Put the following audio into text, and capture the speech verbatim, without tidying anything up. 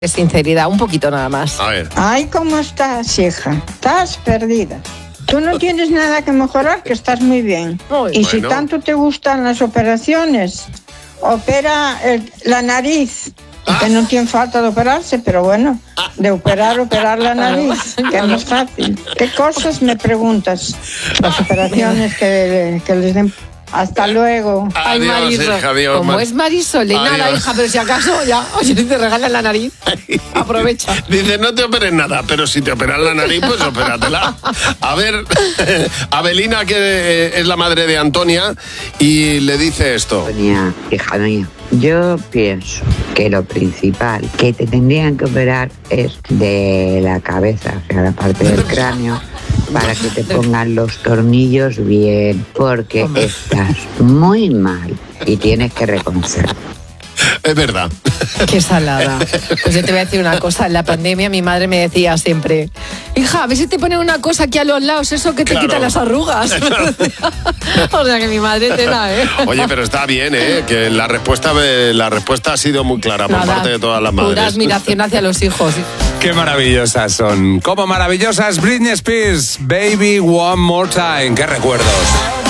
de sinceridad, un poquito nada más. A ver. Ay, ¿cómo estás, hija? Estás perdida. Tú no tienes nada que mejorar, que estás muy bien. Muy y bueno. si tanto te gustan las operaciones, opera el- la nariz. Que no tiene falta de operarse, pero bueno, de operar, operar la nariz, que es más fácil. ¿Qué cosas me preguntas? Las operaciones que, que les den. Hasta luego. Ay, Adiós, Marisol. hija, adiós, Como Mar- es Marisol, de nada, Adiós. hija, pero si acaso ya, oye, te regalan la nariz. Aprovecha. Dice, no te operes nada, pero si te operas la nariz, pues opératela. A ver, Abelina, que eh, es la madre de Antonia, y le dice esto. Antonia, hija mía, yo pienso que lo principal que te tendrían que operar es de la cabeza, o sea, la parte del cráneo, para que te pongan los tornillos bien, porque estás muy mal y tienes que reconocerlo. Es verdad. Qué salada. Pues yo te voy a decir una cosa. En la pandemia mi madre me decía siempre, hija, a ver si te ponen una cosa aquí a los lados, eso que te Claro. quita las arrugas. O sea que mi madre te da, ¿eh? Oye, pero está bien, ¿eh? Que la respuesta, eh, la respuesta ha sido muy clara por Nada, parte de todas las pura madres. admiración hacia los hijos. Qué maravillosas son. Como maravillosas Britney Spears, Baby One More Time. Qué recuerdos.